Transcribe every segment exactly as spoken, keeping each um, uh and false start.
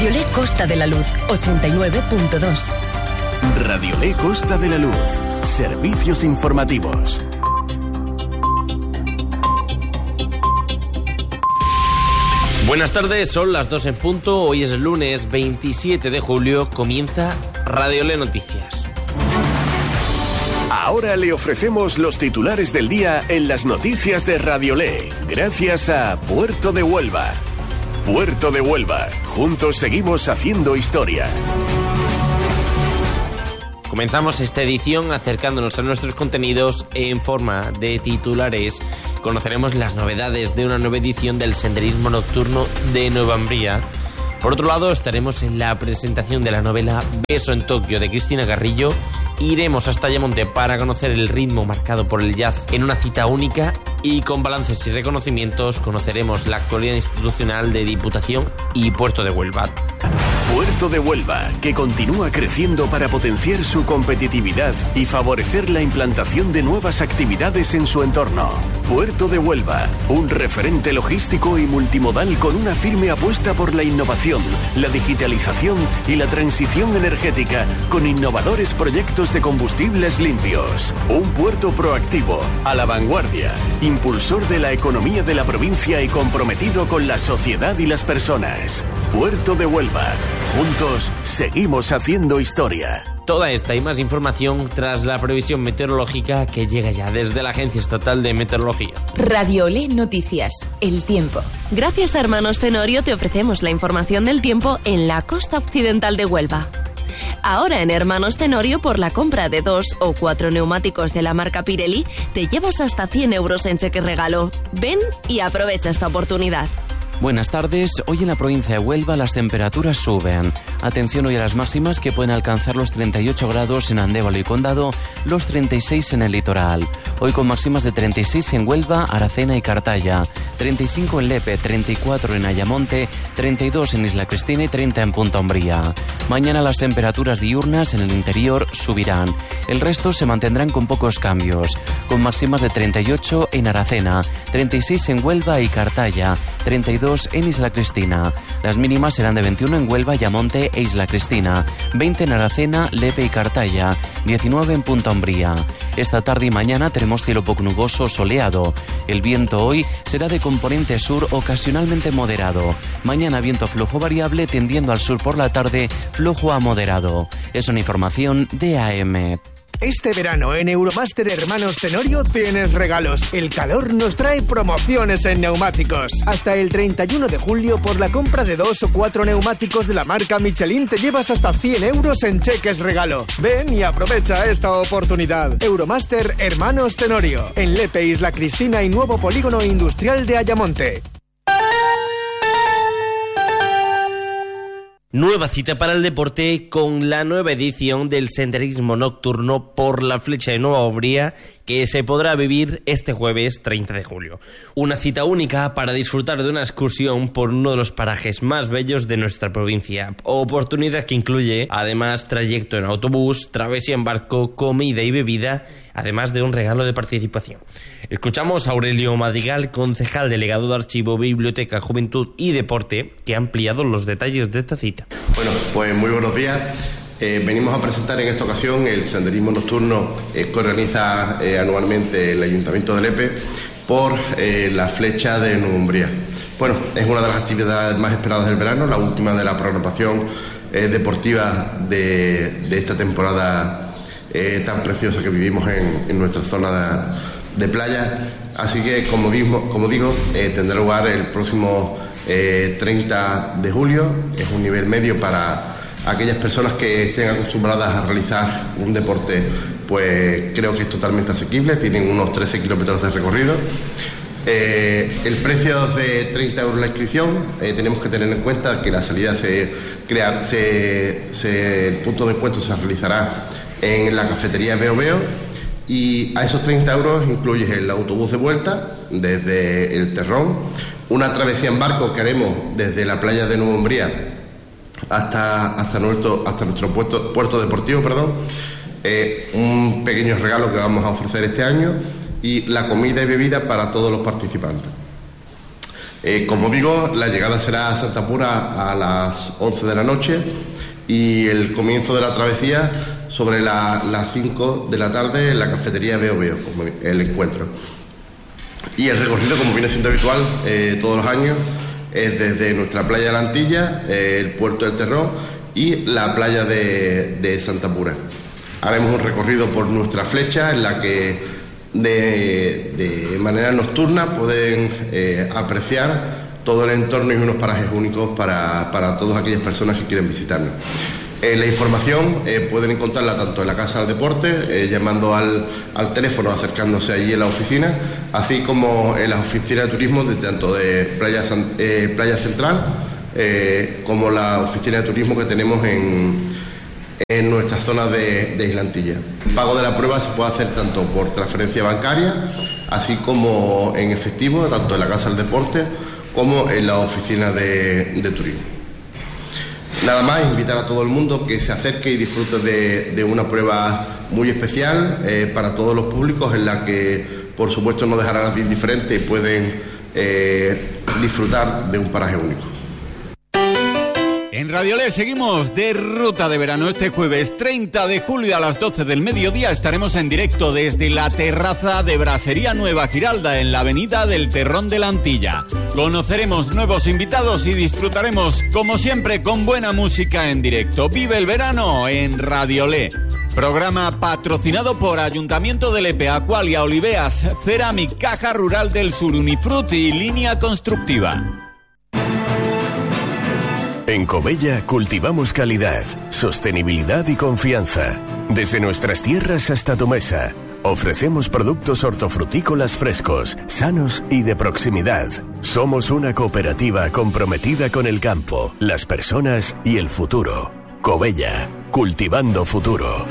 Radiolé Costa de la Luz, ochenta y nueve punto dos. Radiolé Costa de la Luz. Servicios informativos. Buenas tardes, son las dos en punto. Hoy es el lunes veintisiete de julio. Comienza Radiolé Noticias. Ahora le ofrecemos los titulares del día en las noticias de Radiolé, gracias a Puerto de Huelva. Puerto de Huelva. Juntos seguimos haciendo historia. Comenzamos esta edición acercándonos a nuestros contenidos en forma de titulares. Conoceremos las novedades de una nueva edición del senderismo nocturno de Nueva Umbría. Por otro lado, estaremos en la presentación de la novela Beso en Tokio de Cristina Carrillo. Iremos hasta Ayamonte para conocer el ritmo marcado por el jazz en una cita única, y con balances y reconocimientos conoceremos la actualidad institucional de Diputación y Puerto de Huelva. Puerto de Huelva, que continúa creciendo para potenciar su competitividad y favorecer la implantación de nuevas actividades en su entorno. Puerto de Huelva, un referente logístico y multimodal con una firme apuesta por la innovación, la digitalización y la transición energética, con innovadores proyectos de combustibles limpios. Un puerto proactivo, a la vanguardia, impulsor de la economía de la provincia y comprometido con la sociedad y las personas. Puerto de Huelva. Juntos seguimos haciendo historia. Toda esta y más información tras la previsión meteorológica que llega ya desde la Agencia Estatal de Meteorología. Radiolé Noticias, el tiempo. Gracias a Hermanos Tenorio te ofrecemos la información del tiempo en la costa occidental de Huelva. Ahora en Hermanos Tenorio, por la compra de dos o cuatro neumáticos de la marca Pirelli, te llevas hasta cien euros en cheque regalo. Ven y aprovecha esta oportunidad. Buenas tardes. Hoy en la provincia de Huelva las temperaturas suben. Atención hoy a las máximas, que pueden alcanzar los treinta y ocho grados en Andévalo y Condado, los treinta y seis en el litoral. Hoy con máximas de treinta y seis en Huelva, Aracena y Cartaya, treinta y cinco en Lepe, treinta y cuatro en Ayamonte, treinta y dos en Isla Cristina y treinta en Punta Umbría. Mañana las temperaturas diurnas en el interior subirán. El resto se mantendrán con pocos cambios, con máximas de treinta y ocho en Aracena, treinta y seis en Huelva y Cartaya, treinta y dos en Isla Cristina. Las mínimas serán de veintiuno en Huelva, Ayamonte e Isla Cristina, veinte en Aracena, Lepe y Cartaya, diecinueve en Punta Umbría. Esta tarde y mañana tenemos cielo poco nuboso soleado. El viento hoy será de componente sur ocasionalmente moderado. Mañana viento flojo variable tendiendo al sur por la tarde, flojo a moderado. Es una información de A M. Este verano en Euromaster Hermanos Tenorio tienes regalos. El calor nos trae promociones en neumáticos. Hasta el treinta y uno de julio, por la compra de dos o cuatro neumáticos de la marca Michelin, te llevas hasta cien euros en cheques regalo. Ven y aprovecha esta oportunidad. Euromaster Hermanos Tenorio, en Lepe, Isla Cristina y nuevo polígono industrial de Ayamonte. Nueva cita para el deporte con la nueva edición del senderismo nocturno por la Flecha de Nueva Umbría, que se podrá vivir este jueves treinta de julio. Una cita única para disfrutar de una excursión por uno de los parajes más bellos de nuestra provincia. Oportunidad que incluye además trayecto en autobús, travesía en barco, comida y bebida, además de un regalo de participación. Escuchamos a Aurelio Madrigal, concejal delegado de Archivo, Biblioteca, Juventud y Deporte, que ha ampliado los detalles de esta cita. Bueno, pues muy buenos días. Eh, venimos a presentar en esta ocasión el senderismo nocturno eh, que organiza eh, anualmente el Ayuntamiento de Lepe por eh, la Flecha de Nueva Umbría. Bueno, es una de las actividades más esperadas del verano, la última de la programación eh, deportiva de, de esta temporada eh, tan preciosa que vivimos en, en nuestra zona de, de playa. Así que, como digo, como digo eh, tendrá lugar el próximo eh, treinta de julio. Es un nivel medio para aquellas personas que estén acostumbradas a realizar un deporte, pues creo que es totalmente asequible. Tienen unos trece kilómetros de recorrido. Eh, el precio es de treinta euros la inscripción. Eh, tenemos que tener en cuenta que la salida se crea, se, se, el punto de encuentro se realizará en la cafetería Veo Veo, y a esos treinta euros incluye el autobús de vuelta desde el Terrón, una travesía en barco que haremos desde la playa de Nueva Umbría hasta, hasta nuestro, hasta nuestro puerto, puerto deportivo, perdón, eh, un pequeño regalo que vamos a ofrecer este año, y la comida y bebida para todos los participantes. Eh, como digo, la llegada será a Santa Pura a las once de la noche y el comienzo de la travesía sobre la, las cinco de la tarde en la cafetería Veo Veo, como el encuentro. Y el recorrido, como viene siendo habitual eh, todos los años, es desde nuestra playa de la Antilla, eh, el puerto del Terrón y la playa de, de Santa Pura. Haremos un recorrido por nuestra flecha en la que de, de manera nocturna pueden eh, apreciar todo el entorno y unos parajes únicos para, para todas aquellas personas que quieren visitarnos. Eh, la información eh, pueden encontrarla tanto en la Casa del Deporte, eh, llamando al, al teléfono, acercándose allí en la oficina, así como en las oficinas de turismo, de, tanto de Playa, eh, Playa Central eh, como la oficina de turismo que tenemos en, en nuestra zona de, de Isla Antilla. El pago de la prueba se puede hacer tanto por transferencia bancaria, así como en efectivo, tanto en la Casa del Deporte como en la oficina de, de turismo. Nada más, invitar a todo el mundo que se acerque y disfrute de, de una prueba muy especial eh, para todos los públicos, en la que por supuesto no dejará a nadie indiferente y pueden eh, disfrutar de un paraje único. En Radiolé seguimos de ruta de verano. Este jueves treinta de julio a las doce del mediodía estaremos en directo desde la terraza de Brasería Nueva Giralda en la avenida del Terrón de la Antilla. Conoceremos nuevos invitados y disfrutaremos, como siempre, con buena música en directo. Vive el verano en Radiolé. Programa patrocinado por Ayuntamiento de Lepe, Aqualia, Oliveas, Ceramic, Caja Rural del Sur, Unifrut y Línea Constructiva. En Covella cultivamos calidad, sostenibilidad y confianza. Desde nuestras tierras hasta tu mesa, ofrecemos productos hortofrutícolas frescos, sanos y de proximidad. Somos una cooperativa comprometida con el campo, las personas y el futuro. Covella, cultivando futuro.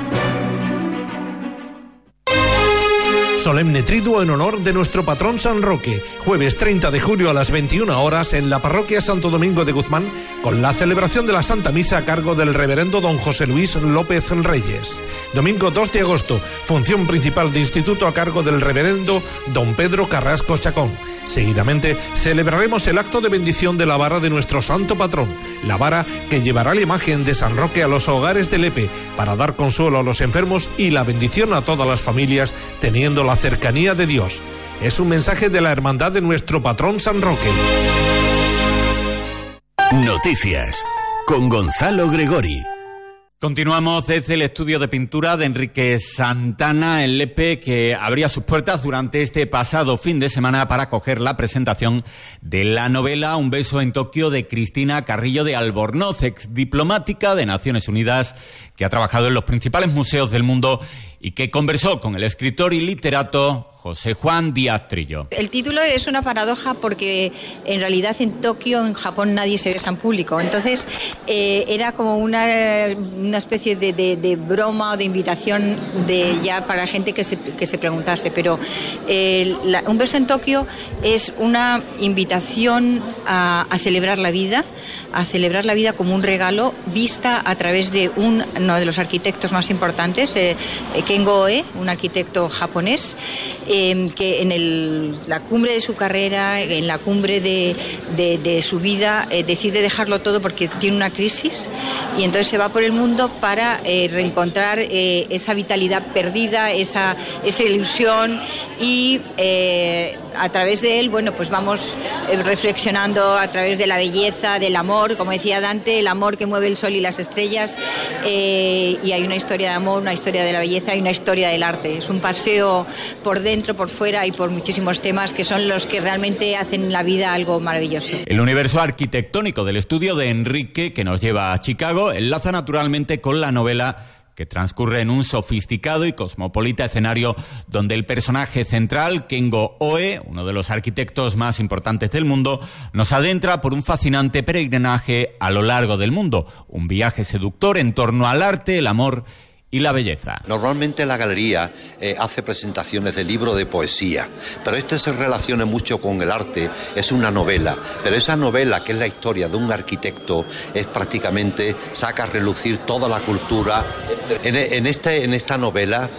Solemne triduo en honor de nuestro patrón San Roque, jueves treinta de julio a las veintiuna horas en la parroquia Santo Domingo de Guzmán, con la celebración de la Santa Misa a cargo del reverendo don José Luis López Reyes. Domingo dos de agosto, función principal de instituto a cargo del reverendo don Pedro Carrasco Chacón. Seguidamente celebraremos el acto de bendición de la vara de nuestro santo patrón, la vara que llevará la imagen de San Roque a los hogares de Lepe para dar consuelo a los enfermos y la bendición a todas las familias, teniendo la cercanía de Dios. Es un mensaje de la hermandad de nuestro patrón San Roque. Noticias con Gonzalo Gregori. Continuamos desde el estudio de pintura de Enrique Santana en Lepe, que abría sus puertas durante este pasado fin de semana para acoger la presentación de la novela Un beso en Tokio de Cristina Carrillo de Albornoz, ex diplomática de Naciones Unidas, que ha trabajado en los principales museos del mundo y que conversó con el escritor y literato José Juan Díaz Trillo. El título es una paradoja porque en realidad en Tokio, en Japón, nadie se besa en público. Entonces eh, era como una, una especie de, de, de broma o de invitación de ya para gente que se, que se preguntase. Pero eh, la, Un beso en Tokio es una invitación a, a celebrar la vida, a celebrar la vida como un regalo vista a través de un, uno de los arquitectos más importantes, eh, Kengo Oe, un arquitecto japonés, eh, que en el, la cumbre de su carrera, en la cumbre de, de, de su vida, eh, decide dejarlo todo porque tiene una crisis y entonces se va por el mundo para eh, reencontrar eh, esa vitalidad perdida, esa, esa ilusión y eh, a través de él, bueno, pues vamos eh, reflexionando a través de la belleza, del amor, como decía Dante, el amor que mueve el sol y las estrellas, eh, y hay una historia de amor, una historia de la belleza y una historia del arte. Es un paseo por dentro, por fuera y por muchísimos temas que son los que realmente hacen la vida algo maravilloso. El universo arquitectónico del estudio de Enrique, que nos lleva a Chicago, enlaza naturalmente con la novela, que transcurre en un sofisticado y cosmopolita escenario donde el personaje central, Kengo Oe, uno de los arquitectos más importantes del mundo, nos adentra por un fascinante peregrinaje a lo largo del mundo, un viaje seductor en torno al arte, el amor y la belleza. Normalmente la galería eh, hace presentaciones de libros de poesía, pero este se relaciona mucho con el arte, es una novela, pero esa novela, que es la historia de un arquitecto, es prácticamente, saca a relucir toda la cultura. En, en, este, en esta novela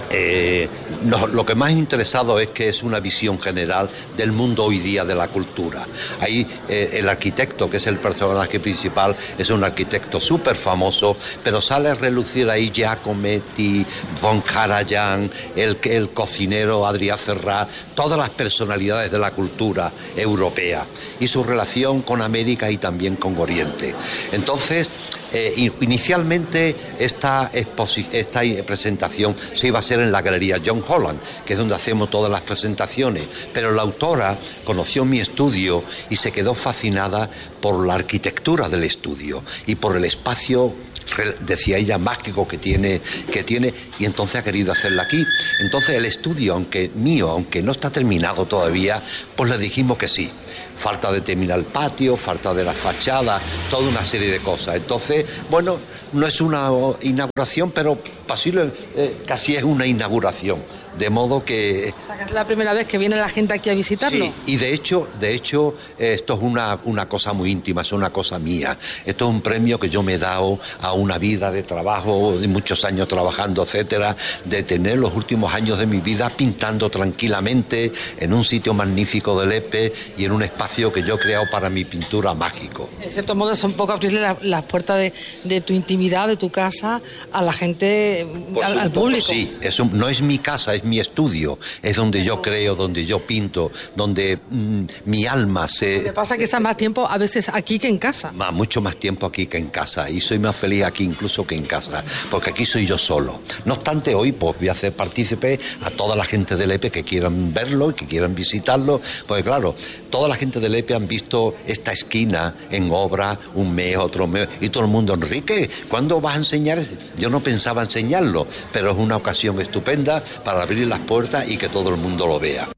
Eh, no, lo que más interesado es que es una visión general del mundo hoy día de la cultura. Ahí eh, el arquitecto, que es el personaje principal, es un arquitecto súper famoso, pero sale a relucir ahí Giacometti, von Karajan, el, el cocinero Adrià Serrat, todas las personalidades de la cultura europea y su relación con América y también con Oriente. Entonces, Eh, inicialmente esta, esta presentación se iba a hacer en la Galería John Holland, que es donde hacemos todas las presentaciones, pero la autora conoció mi estudio y se quedó fascinada por la arquitectura del estudio y por el espacio, decía ella, mágico que tiene, que tiene, y entonces ha querido hacerla aquí. Entonces el estudio, aunque mío, aunque no está terminado todavía, pues le dijimos que sí. Falta de terminar el patio, falta de la fachada, toda una serie de cosas. Entonces, bueno, no es una inauguración, pero posible, eh, casi es una inauguración. De modo que... O sea, que es la primera vez que viene la gente aquí a visitarlo. Sí, y de hecho, de hecho eh, esto es una, una cosa muy íntima, es una cosa mía. Esto es un premio que yo me he dado a una vida de trabajo, de muchos años trabajando, etcétera, de tener los últimos años de mi vida pintando tranquilamente en un sitio magnífico de Lepe y en un espacio que yo he creado para mi pintura mágico. En cierto modo es un poco abrirle las la puertas de, de tu intimidad, de tu casa, a la gente, pues al, al poco, público. Sí, es un, no es mi casa, es mi estudio, es donde yo creo, donde yo pinto, donde mmm, mi alma se... Lo que pasa es que estás más tiempo a veces aquí que en casa. Más, mucho más tiempo aquí que en casa, y soy más feliz aquí incluso que en casa, porque aquí soy yo solo. No obstante, hoy pues voy a hacer partícipe a toda la gente de Lepe que quieran verlo y que quieran visitarlo, porque claro, toda la gente de Lepe han visto esta esquina en obra un mes, otro mes, y todo el mundo, Enrique, ¿cuándo vas a enseñar? Yo no pensaba enseñarlo, pero es una ocasión estupenda para abrir las puertas y que todo el mundo lo vea.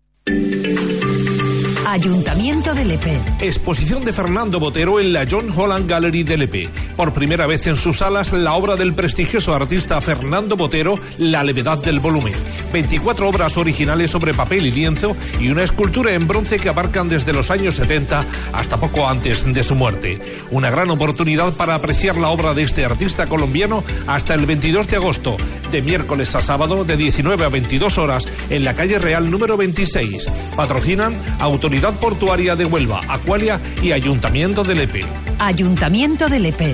Ayuntamiento de Lepe. Exposición de Fernando Botero en la John Holland Gallery de Lepe. Por primera vez en sus salas, la obra del prestigioso artista Fernando Botero, La levedad del volumen. veinticuatro obras originales sobre papel y lienzo y una escultura en bronce que abarcan desde los años setenta hasta poco antes de su muerte. Una gran oportunidad para apreciar la obra de este artista colombiano hasta el veintidós de agosto, de miércoles a sábado, de diecinueve a veintidós horas, en la calle Real número veintiséis. Patrocinan Autoridad Portuaria de Huelva, Aqualia y Ayuntamiento de Lepe. Ayuntamiento de Lepe.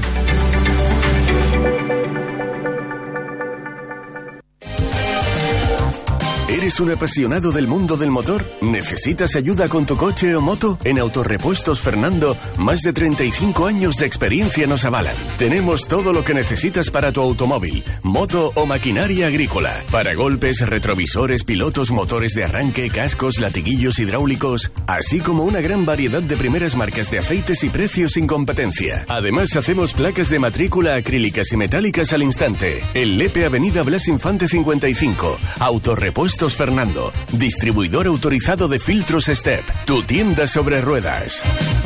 ¿Eres un apasionado del mundo del motor? ¿Necesitas ayuda con tu coche o moto? En Autorepuestos Fernando, más de treinta y cinco años de experiencia nos avalan. Tenemos todo lo que necesitas para tu automóvil, moto o maquinaria agrícola. Para golpes, retrovisores, pilotos, motores de arranque, cascos, latiguillos hidráulicos, así como una gran variedad de primeras marcas de aceites y precios sin competencia. Además, hacemos placas de matrícula acrílicas y metálicas al instante. En Lepe, Avenida Blas Infante cincuenta y cinco. Autorepuestos Fernando, distribuidor autorizado de filtros Step, tu tienda sobre ruedas.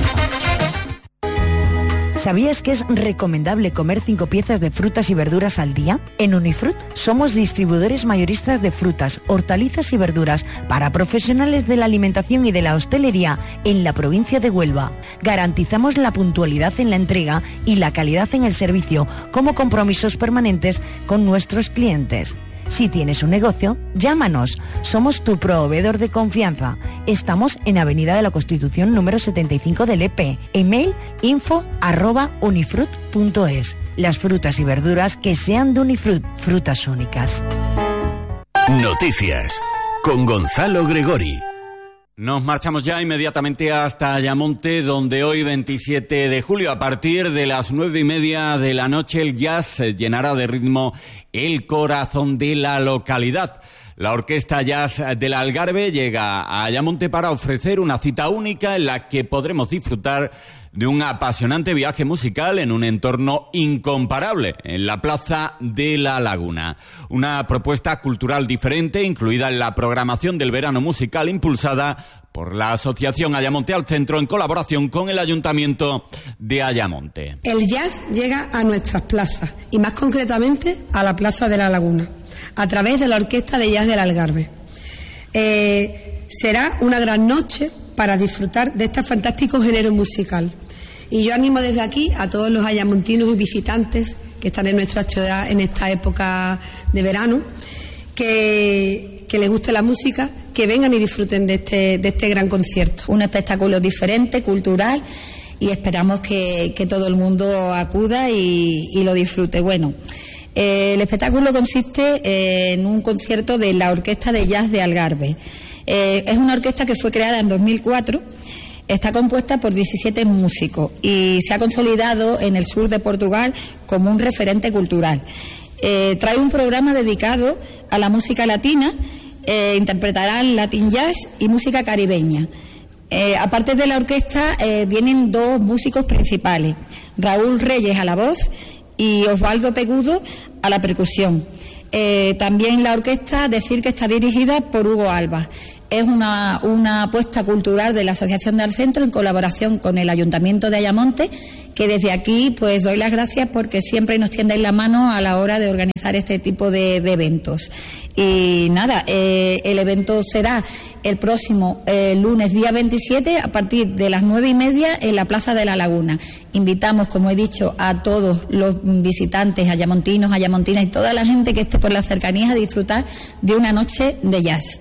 ¿Sabías que es recomendable comer cinco piezas de frutas y verduras al día? En Unifrut somos distribuidores mayoristas de frutas, hortalizas y verduras para profesionales de la alimentación y de la hostelería en la provincia de Huelva. Garantizamos la puntualidad en la entrega y la calidad en el servicio como compromisos permanentes con nuestros clientes. Si tienes un negocio, llámanos. Somos tu proveedor de confianza. Estamos en Avenida de la Constitución número setenta y cinco de Lepe. Email info arroba unifrut punto es. Las frutas y verduras que sean de Unifrut, frutas únicas. Noticias con Gonzalo Gregori. Nos marchamos ya inmediatamente hasta Ayamonte, donde hoy, veintisiete de julio, a partir de las nueve y media de la noche, el jazz llenará de ritmo el corazón de la localidad. La Orquesta Jazz del Algarve llega a Ayamonte para ofrecer una cita única en la que podremos disfrutar de un apasionante viaje musical en un entorno incomparable, en la Plaza de la Laguna. Una propuesta cultural diferente, incluida en la programación del verano musical impulsada por la Asociación Ayamonte al Centro en colaboración con el Ayuntamiento de Ayamonte. El jazz llega a nuestras plazas y más concretamente a la Plaza de la Laguna, a través de la Orquesta de Jazz del Algarve. Eh, será una gran noche para disfrutar de este fantástico género musical. Y yo animo desde aquí a todos los ayamontinos y visitantes que están en nuestra ciudad en esta época de verano, que, que les guste la música, que vengan y disfruten de este, de este gran concierto. Un espectáculo diferente, cultural, y esperamos que, que todo el mundo acuda y, y lo disfrute. Bueno, eh, el espectáculo consiste en un concierto de la Orquesta de Jazz de Algarve. Eh, es una orquesta que fue creada en dos mil cuatro, está compuesta por diecisiete músicos y se ha consolidado en el sur de Portugal como un referente cultural. Eh, trae un programa dedicado a la música latina, eh, interpretarán Latin Jazz y música caribeña. Eh, aparte de la orquesta, eh, vienen dos músicos principales, Raúl Reyes a la voz y Osvaldo Pegudo a la percusión. Eh, también la orquesta, decir que está dirigida por Hugo Alba. Es una, una apuesta cultural de la Asociación del Centro en colaboración con el Ayuntamiento de Ayamonte, que desde aquí pues doy las gracias porque siempre nos tienden la mano a la hora de organizar este tipo de, de eventos. Y nada, eh, el evento será el próximo eh, lunes día veintisiete a partir de las nueve y media en la Plaza de la Laguna. Invitamos, como he dicho, a todos los visitantes, ayamontinos, ayamontinas y toda la gente que esté por las cercanías a disfrutar de una noche de jazz.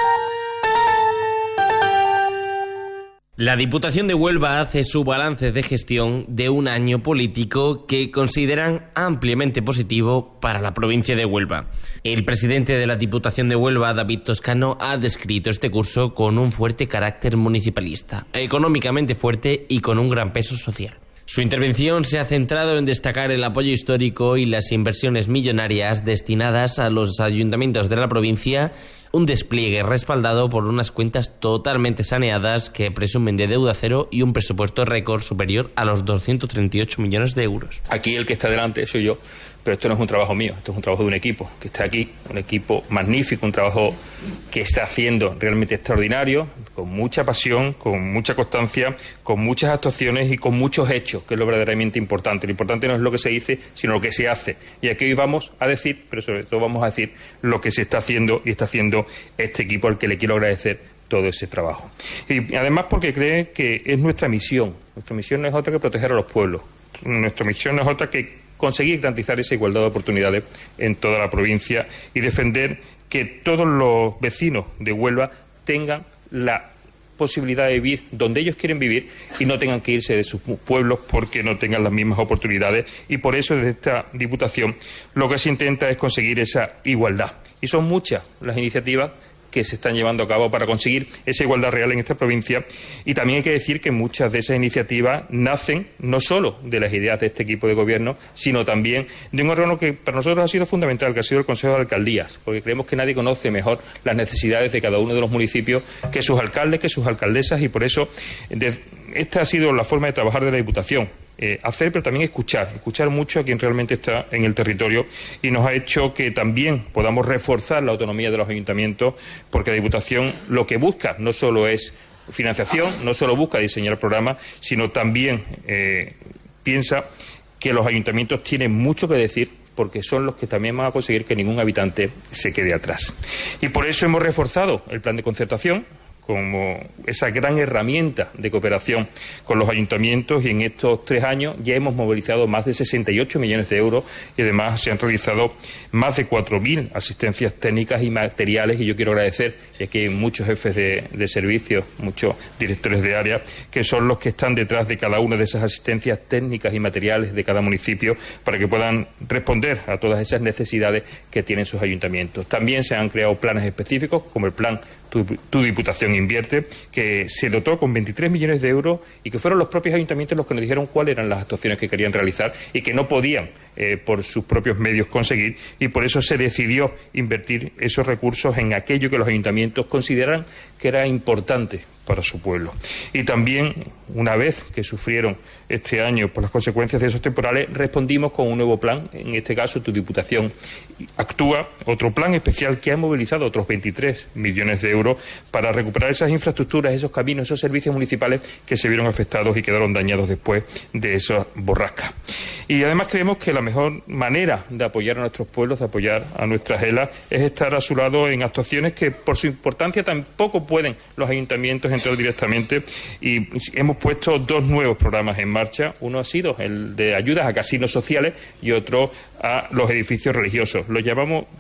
La Diputación de Huelva hace su balance de gestión de un año político que consideran ampliamente positivo para la provincia de Huelva. El presidente de la Diputación de Huelva, David Toscano, ha descrito este curso con un fuerte carácter municipalista, económicamente fuerte y con un gran peso social. Su intervención se ha centrado en destacar el apoyo histórico y las inversiones millonarias destinadas a los ayuntamientos de la provincia, un despliegue respaldado por unas cuentas totalmente saneadas que presumen de deuda cero y un presupuesto récord superior a los doscientos treinta y ocho millones de euros. Aquí el que está delante soy yo, pero esto no es un trabajo mío, esto es un trabajo de un equipo que está aquí, un equipo magnífico, un trabajo que está haciendo realmente extraordinario, con mucha pasión, con mucha constancia, con muchas actuaciones y con muchos hechos, que es lo verdaderamente importante. Lo importante no es lo que se dice, sino lo que se hace. Y aquí hoy vamos a decir, pero sobre todo vamos a decir lo que se está haciendo y está haciendo este equipo al que le quiero agradecer todo ese trabajo. Y además porque cree que es nuestra misión. Nuestra misión no es otra que proteger a los pueblos. Nuestra misión no es otra que conseguir garantizar esa igualdad de oportunidades en toda la provincia y defender que todos los vecinos de Huelva tengan la posibilidad de vivir donde ellos quieren vivir y no tengan que irse de sus pueblos porque no tengan las mismas oportunidades. Y por eso desde esta Diputación lo que se intenta es conseguir esa igualdad. Y son muchas las iniciativas que se están llevando a cabo para conseguir esa igualdad real en esta provincia. Y también hay que decir que muchas de esas iniciativas nacen no solo de las ideas de este equipo de gobierno, sino también de un órgano que para nosotros ha sido fundamental, que ha sido el Consejo de Alcaldías, porque creemos que nadie conoce mejor las necesidades de cada uno de los municipios que sus alcaldes, que sus alcaldesas, y por eso de, esta ha sido la forma de trabajar de la Diputación. Eh, hacer, pero también escuchar, escuchar mucho a quien realmente está en el territorio, y nos ha hecho que también podamos reforzar la autonomía de los ayuntamientos, porque la Diputación lo que busca no solo es financiación, no solo busca diseñar programas, sino también eh, piensa que los ayuntamientos tienen mucho que decir, porque son los que también van a conseguir que ningún habitante se quede atrás. Y por eso hemos reforzado el plan de concertación como esa gran herramienta de cooperación con los ayuntamientos, y en estos tres años ya hemos movilizado más de sesenta y ocho millones de euros y además se han realizado más de cuatro mil asistencias técnicas y materiales, y yo quiero agradecer, y aquí hay muchos jefes de, de servicios, muchos directores de área, que son los que están detrás de cada una de esas asistencias técnicas y materiales de cada municipio para que puedan responder a todas esas necesidades que tienen sus ayuntamientos. También se han creado planes específicos, como el plan Tu, tu Diputación Invierte, que se dotó con veintitrés millones de euros y que fueron los propios ayuntamientos los que nos dijeron cuáles eran las actuaciones que querían realizar y que no podían eh, por sus propios medios conseguir, y por eso se decidió invertir esos recursos en aquello que los ayuntamientos consideran que era importante para su pueblo. Y también, una vez que sufrieron este año por las consecuencias de esos temporales, respondimos con un nuevo plan, en este caso Tu Diputación Actúa, otro plan especial que ha movilizado otros veintitrés millones de euros para recuperar esas infraestructuras, esos caminos, esos servicios municipales que se vieron afectados y quedaron dañados después de esas borrascas. Y además creemos que la mejor manera de apoyar a nuestros pueblos, de apoyar a nuestras elas, es estar a su lado en actuaciones que por su importancia tampoco pueden los ayuntamientos entrar directamente, y hemos puesto dos nuevos programas en marcha. Uno ha sido el de ayudas a casinos sociales y otro a los edificios religiosos. Los llamamos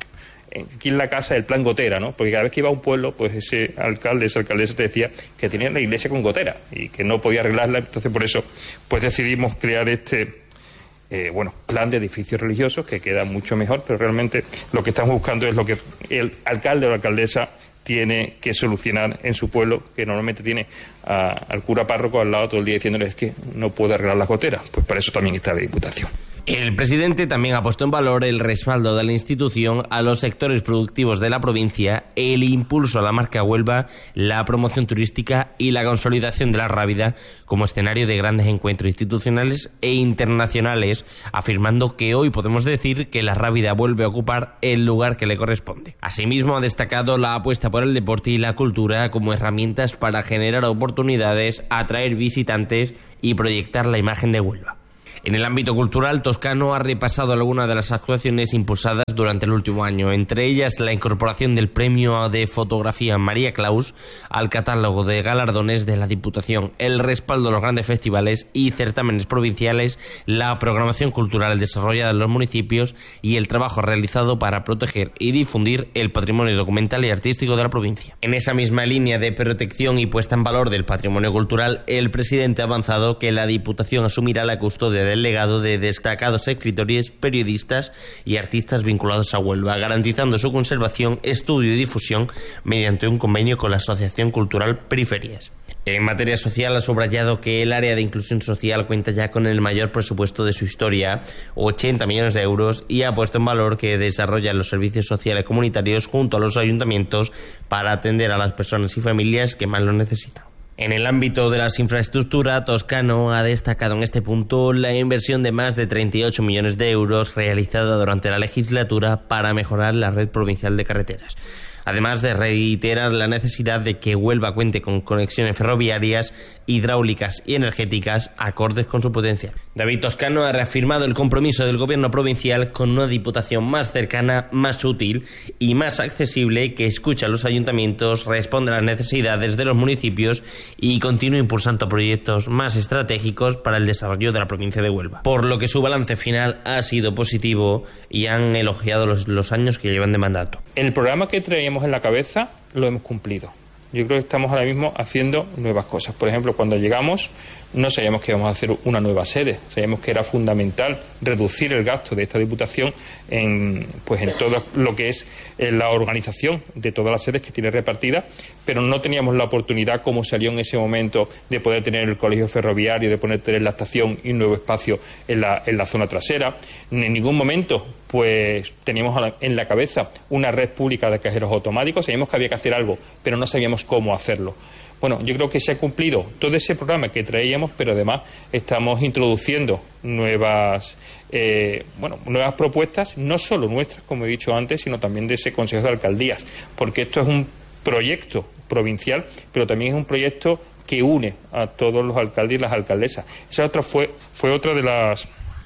aquí en la casa el plan gotera, ¿no? Porque cada vez que iba a un pueblo, pues ese alcalde, esa alcaldesa te decía que tenía la iglesia con gotera y que no podía arreglarla. Entonces, por eso, pues decidimos crear este eh, bueno, plan de edificios religiosos que queda mucho mejor, pero realmente lo que estamos buscando es lo que el alcalde o la alcaldesa tiene que solucionar en su pueblo, que normalmente tiene a, al cura párroco al lado todo el día diciéndoles que no puede arreglar las goteras. Pues para eso también está la Diputación. El presidente también ha puesto en valor el respaldo de la institución a los sectores productivos de la provincia, el impulso a la marca Huelva, la promoción turística y la consolidación de la Rábida como escenario de grandes encuentros institucionales e internacionales, afirmando que hoy podemos decir que la Rábida vuelve a ocupar el lugar que le corresponde. Asimismo, ha destacado la apuesta por el deporte y la cultura como herramientas para generar oportunidades, atraer visitantes y proyectar la imagen de Huelva. En el ámbito cultural, Toscano ha repasado algunas de las actuaciones impulsadas durante el último año, entre ellas la incorporación del premio de fotografía María Claus al catálogo de galardones de la Diputación, el respaldo de los grandes festivales y certámenes provinciales, la programación cultural desarrollada en los municipios y el trabajo realizado para proteger y difundir el patrimonio documental y artístico de la provincia. En esa misma línea de protección y puesta en valor del patrimonio cultural, el presidente ha avanzado que la Diputación asumirá la custodia de del legado de destacados escritores, periodistas y artistas vinculados a Huelva, garantizando su conservación, estudio y difusión mediante un convenio con la Asociación Cultural Periferias. En materia social, ha subrayado que el área de inclusión social cuenta ya con el mayor presupuesto de su historia, ochenta millones de euros, y ha puesto en valor que desarrolla los servicios sociales comunitarios junto a los ayuntamientos para atender a las personas y familias que más lo necesitan. En el ámbito de las infraestructuras, Toscano ha destacado en este punto la inversión de más de treinta y ocho millones de euros realizada durante la legislatura para mejorar la red provincial de carreteras. Además de reiterar la necesidad de que Huelva cuente con conexiones ferroviarias, hidráulicas y energéticas acordes con su potencial. David Toscano ha reafirmado el compromiso del gobierno provincial con una diputación más cercana, más útil y más accesible, que escucha a los ayuntamientos, responde a las necesidades de los municipios y continúa impulsando proyectos más estratégicos para el desarrollo de la provincia de Huelva. Por lo que su balance final ha sido positivo y han elogiado los, los años que llevan de mandato. El programa que traíamos en la cabeza lo hemos cumplido. Yo creo que estamos ahora mismo haciendo nuevas cosas. Por ejemplo, cuando llegamos no sabíamos que íbamos a hacer una nueva sede, sabíamos que era fundamental reducir el gasto de esta Diputación en, pues en todo lo que es la organización de todas las sedes que tiene repartidas, pero no teníamos la oportunidad, como salió en ese momento, de poder tener el colegio ferroviario, de poder tener la estación y un nuevo espacio en la, en la zona trasera. En ningún momento pues teníamos en la cabeza una red pública de cajeros automáticos, sabíamos que había que hacer algo, pero no sabíamos cómo hacerlo. Bueno, yo creo que se ha cumplido todo ese programa que traíamos, pero además estamos introduciendo nuevas, eh, bueno, nuevas propuestas, no solo nuestras, como he dicho antes, sino también de ese Consejo de Alcaldías, porque esto es un proyecto provincial, pero también es un proyecto que une a todos los alcaldes y las alcaldesas. Esa otra fue, fue otra de las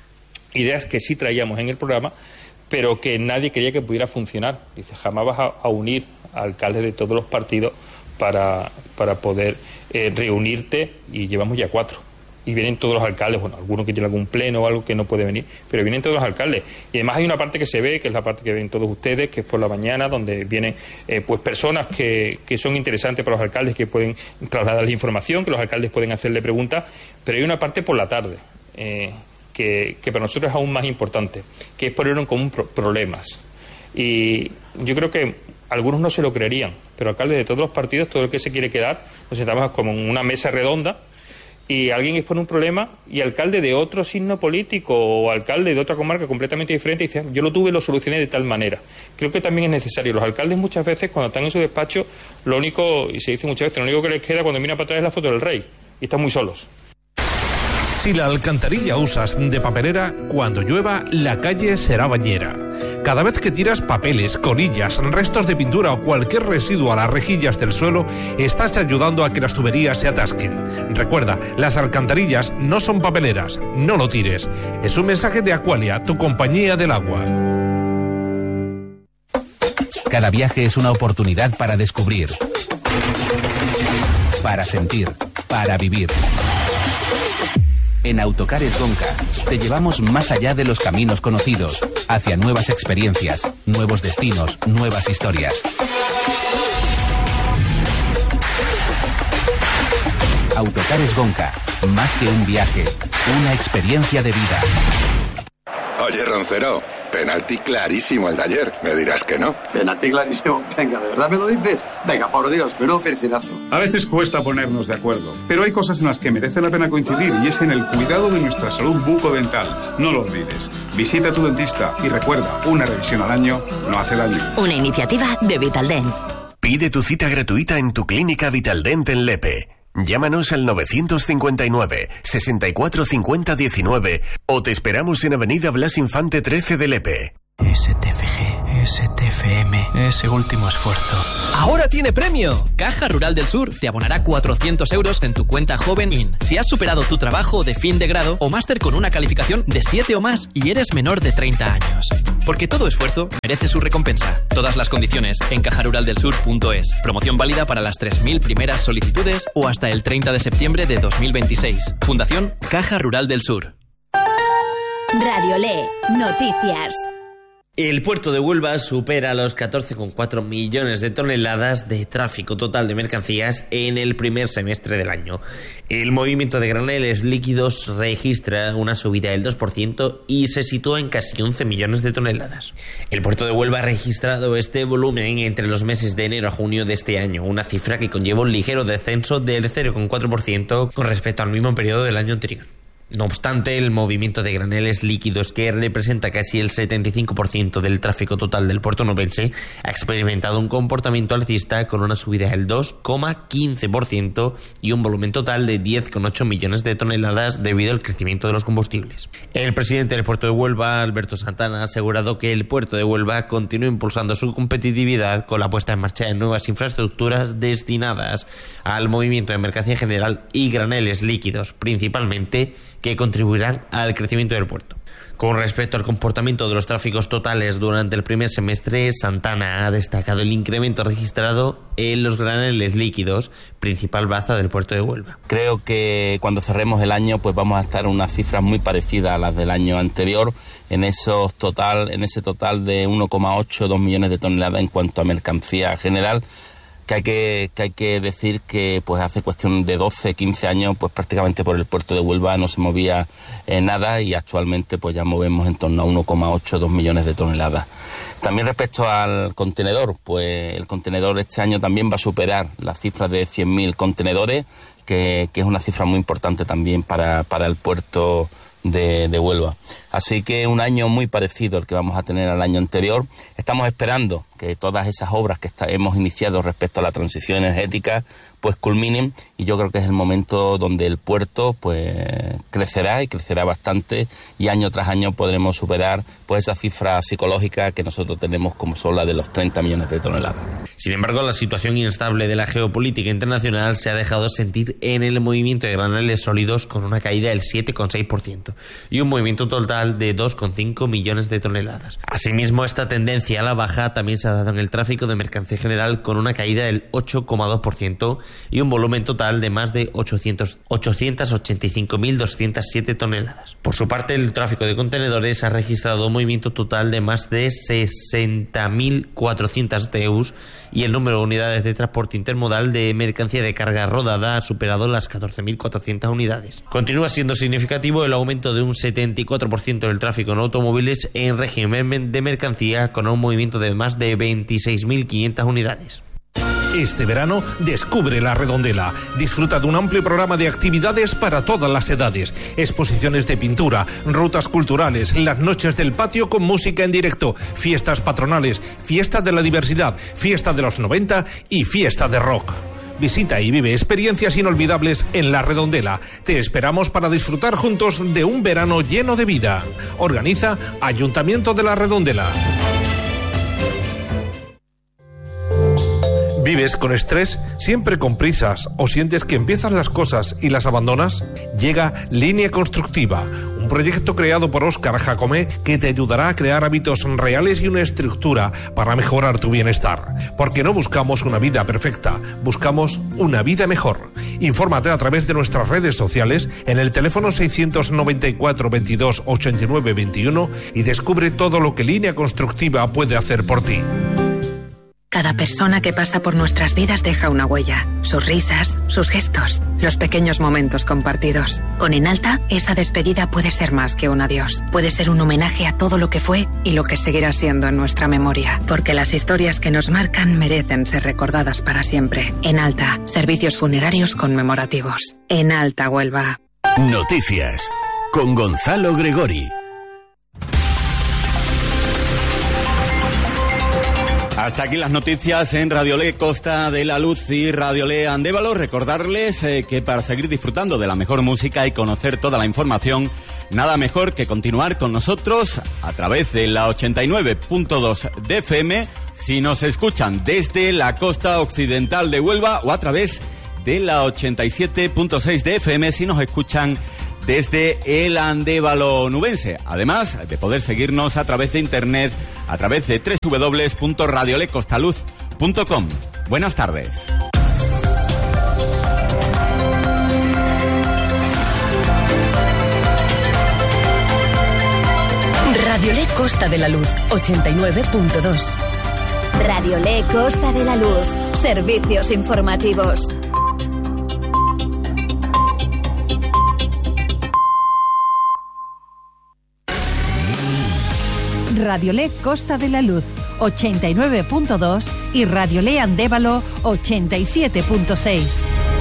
ideas que sí traíamos en el programa, pero que nadie quería que pudiera funcionar. Dice, jamás vas a, a unir a alcaldes de todos los partidos para, para poder eh, reunirte, y llevamos ya cuatro. Y vienen todos los alcaldes, bueno, algunos que tienen algún pleno o algo que no puede venir, pero vienen todos los alcaldes. Y además hay una parte que se ve, que es la parte que ven todos ustedes, que es por la mañana, donde vienen eh, pues personas que, que son interesantes para los alcaldes, que pueden trasladarles información, que los alcaldes pueden hacerle preguntas, pero hay una parte por la tarde, eh, que, que para nosotros es aún más importante, que es poner en común pro- problemas. Y yo creo que algunos no se lo creerían, pero alcaldes de todos los partidos, todo el que se quiere quedar, nos sentamos como en una mesa redonda y alguien expone un problema y alcalde de otro signo político o alcalde de otra comarca completamente diferente dice, yo lo tuve, lo solucioné de tal manera. Creo que también es necesario. Los alcaldes muchas veces, cuando están en su despacho, lo único, y se dice muchas veces, lo único que les queda cuando mira para atrás es la foto del rey, y están muy solos. Si la alcantarilla usas de papelera, cuando llueva, la calle será bañera. Cada vez que tiras papeles, colillas, restos de pintura o cualquier residuo a las rejillas del suelo, estás ayudando a que las tuberías se atasquen. Recuerda, las alcantarillas no son papeleras, no lo tires. Es un mensaje de Aqualia, tu compañía del agua. Cada viaje es una oportunidad para descubrir, para sentir, para vivir. En Autocares Gonca te llevamos más allá de los caminos conocidos, hacia nuevas experiencias, nuevos destinos, nuevas historias. Autocares Gonca, más que un viaje, una experiencia de vida. Oye, Roncero, penalti clarísimo el de ayer. Me dirás que no. Penalti clarísimo. Venga, ¿de verdad me lo dices? Venga, por Dios, menudo percinazo. A veces cuesta ponernos de acuerdo, pero hay cosas en las que merece la pena coincidir y es en el cuidado de nuestra salud bucodental. No lo olvides. Visita a tu dentista y recuerda, una revisión al año no hace daño. Una iniciativa de Vitaldent. Pide tu cita gratuita en tu clínica Vitaldent en Lepe. Llámanos al novecientos cincuenta y nueve, sesenta y cuatro cincuenta diecinueve o te esperamos en Avenida Blas Infante trece de Lepe. S T F G, S T F M, ese último esfuerzo. ¡Ahora tiene premio! Caja Rural del Sur te abonará cuatrocientos euros en tu cuenta Joven In si has superado tu trabajo de fin de grado o máster con una calificación de siete o más y eres menor de treinta años. Porque todo esfuerzo merece su recompensa. Todas las condiciones en caja rural del sur punto es. Promoción válida para las tres mil primeras solicitudes o hasta el treinta de septiembre de dos mil veintiséis. Fundación Caja Rural del Sur. Radiolé, noticias. El puerto de Huelva supera los catorce coma cuatro millones de toneladas de tráfico total de mercancías en el primer semestre del año. El movimiento de graneles líquidos registra una subida del dos por ciento y se sitúa en casi once millones de toneladas. El puerto de Huelva ha registrado este volumen entre los meses de enero a junio de este año, una cifra que conlleva un ligero descenso del cero coma cuatro por ciento con respecto al mismo periodo del año anterior. No obstante, el movimiento de graneles líquidos, que representa casi el setenta y cinco por ciento del tráfico total del puerto onubense, ha experimentado un comportamiento alcista con una subida del dos coma quince por ciento y un volumen total de diez coma ocho millones de toneladas debido al crecimiento de los combustibles. El presidente del puerto de Huelva, Alberto Santana, ha asegurado que el puerto de Huelva continúa impulsando su competitividad con la puesta en marcha de nuevas infraestructuras destinadas al movimiento de mercancía en general y graneles líquidos, principalmente, que contribuirán al crecimiento del puerto. Con respecto al comportamiento de los tráficos totales durante el primer semestre, Santana ha destacado el incremento registrado en los graneles líquidos, principal baza del puerto de Huelva. Creo que cuando cerremos el año pues vamos a estar en unas cifras muy parecidas a las del año anterior, en esos total, en ese total de uno coma ocho, dos millones de toneladas en cuanto a mercancía general. Que hay que, que hay que decir que pues hace cuestión de doce, quince años pues prácticamente por el puerto de Huelva no se movía eh, nada y actualmente pues ya movemos en torno a uno coma ocho, dos millones de toneladas. También respecto al contenedor, pues el contenedor este año también va a superar la cifra de cien mil contenedores, que, que es una cifra muy importante también para, para el puerto de, de Huelva. Así que un año muy parecido al que vamos a tener al año anterior. Estamos esperando que todas esas obras que está, hemos iniciado respecto a la transición energética pues culminen y yo creo que es el momento donde el puerto pues crecerá y crecerá bastante y año tras año podremos superar pues esa cifra psicológica que nosotros tenemos como son la de los treinta millones de toneladas. Sin embargo, la situación inestable de la geopolítica internacional se ha dejado sentir en el movimiento de graneles sólidos con una caída del siete coma seis por ciento y un movimiento total de dos coma cinco millones de toneladas. Asimismo, esta tendencia a la baja también se ha dado en el tráfico de mercancía general con una caída del ocho coma dos por ciento y un volumen total de más de ochocientas ochenta y cinco mil doscientas siete toneladas. Por su parte, el tráfico de contenedores ha registrado un movimiento total de más de sesenta mil cuatrocientas T E Us y el número de unidades de transporte intermodal de mercancía de carga rodada ha superado las catorce mil cuatrocientas unidades. Continúa siendo significativo el aumento de un setenta y cuatro por ciento del tráfico en automóviles en régimen de mercancía con un movimiento de más de veintiséis mil quinientas unidades. Este verano descubre La Redondela. Disfruta de un amplio programa de actividades para todas las edades. Exposiciones de pintura, rutas culturales, las noches del patio con música en directo, fiestas patronales, fiesta de la diversidad, fiesta de los noventa y fiesta de rock. Visita y vive experiencias inolvidables en La Redondela. Te esperamos para disfrutar juntos de un verano lleno de vida. Organiza Ayuntamiento de La Redondela. ¿Vives con estrés? ¿Siempre con prisas? ¿O sientes que empiezas las cosas y las abandonas? Llega Línea Constructiva, un proyecto creado por Óscar Jacomé que te ayudará a crear hábitos reales y una estructura para mejorar tu bienestar. Porque no buscamos una vida perfecta, buscamos una vida mejor. Infórmate a través de nuestras redes sociales en el teléfono seiscientos noventa y cuatro veintidós ochenta y nueve veintiuno y descubre todo lo que Línea Constructiva puede hacer por ti. Cada persona que pasa por nuestras vidas deja una huella, sus risas, sus gestos, los pequeños momentos compartidos. Con Enalta, esa despedida puede ser más que un adiós. Puede ser un homenaje a todo lo que fue y lo que seguirá siendo en nuestra memoria. Porque las historias que nos marcan merecen ser recordadas para siempre. Enalta, servicios funerarios conmemorativos. Enalta Huelva. Noticias con Gonzalo Gregori. Hasta aquí las noticias en Radiolé Costa de la Luz y Radiolé Andévalo. Recordarles eh, que para seguir disfrutando de la mejor música y conocer toda la información, nada mejor que continuar con nosotros a través de la ochenta y nueve punto dos de F M, si nos escuchan desde la costa occidental de Huelva, o a través de la ochenta y siete punto seis de F M si nos escuchan desde el Andévalo nubense, además de poder seguirnos a través de internet, a través de doble u doble u doble u punto radiolecostaluz punto com. Buenas tardes. Radiolé Costa de la Luz, ochenta y nueve punto dos. Radiolé Costa de la Luz, servicios informativos. Radiolé Costa de la Luz, ochenta y nueve punto dos y Radiolé Andévalo, ochenta y siete punto seis.